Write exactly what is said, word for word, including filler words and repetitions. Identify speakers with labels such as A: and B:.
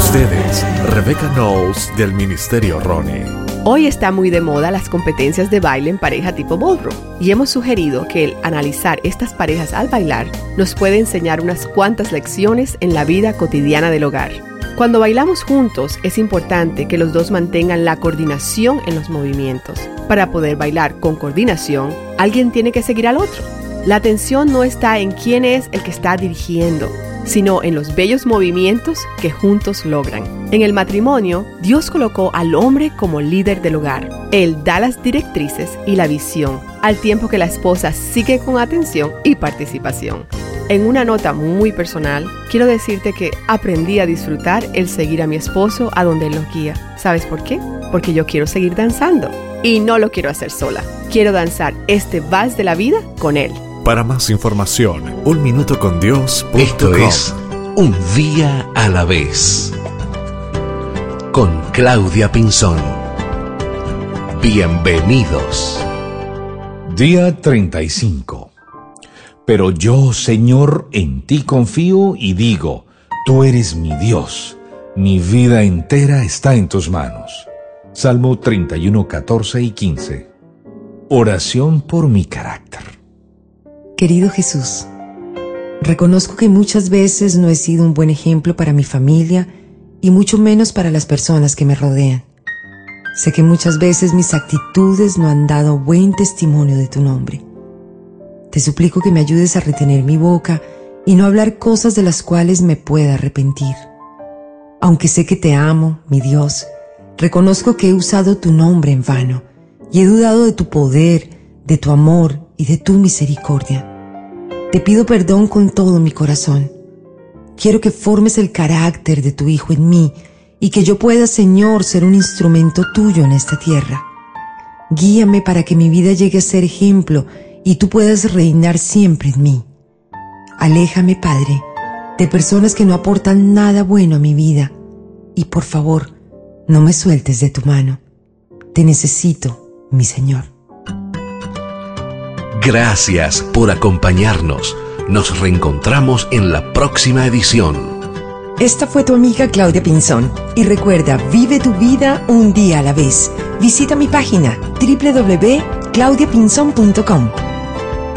A: ustedes, Rebecca Knowles del Ministerio Ronnie.
B: Hoy está muy de moda las competencias de baile en pareja tipo ballroom y hemos sugerido que el analizar estas parejas al bailar nos puede enseñar unas cuantas lecciones en la vida cotidiana del hogar. Cuando bailamos juntos es importante que los dos mantengan la coordinación en los movimientos. Para poder bailar con coordinación, alguien tiene que seguir al otro. La atención no está en quién es el que está dirigiendo, sino en los bellos movimientos que juntos logran. En el matrimonio, Dios colocó al hombre como líder del hogar. Él da las directrices y la visión, al tiempo que la esposa sigue con atención y participación. En una nota muy personal, quiero decirte que aprendí a disfrutar el seguir a mi esposo a donde él nos guía. ¿Sabes por qué? Porque yo quiero seguir danzando y no lo quiero hacer sola. Quiero danzar este vals de la vida con él.
A: Para más información, un minuto con Dios punto com.
C: Esto es Un Día a la Vez con Claudia Pinzón. Bienvenidos.
D: Día treinta y cinco. Pero yo, Señor, en ti confío y digo, tú eres mi Dios. Mi vida entera está en tus manos. Salmo treinta y uno, catorce y quince. Oración por mi carácter.
E: Querido Jesús, reconozco que muchas veces no he sido un buen ejemplo para mi familia y mucho menos para las personas que me rodean. Sé que muchas veces mis actitudes no han dado buen testimonio de tu nombre. Te suplico que me ayudes a retener mi boca y no hablar cosas de las cuales me pueda arrepentir. Aunque sé que te amo, mi Dios, reconozco que he usado tu nombre en vano y he dudado de tu poder, de tu amor y de tu misericordia. Te pido perdón con todo mi corazón. Quiero que formes el carácter de tu Hijo en mí y que yo pueda, Señor, ser un instrumento tuyo en esta tierra. Guíame para que mi vida llegue a ser ejemplo y tú puedas reinar siempre en mí. Aléjame, Padre, de personas que no aportan nada bueno a mi vida y, por favor, no me sueltes de tu mano. Te necesito, mi Señor.
C: Gracias por acompañarnos. Nos reencontramos en la próxima edición.
E: Esta fue tu amiga Claudia Pinzón. Y recuerda, vive tu vida un día a la vez. Visita mi página doble u doble u doble u punto claudia pinzón punto com.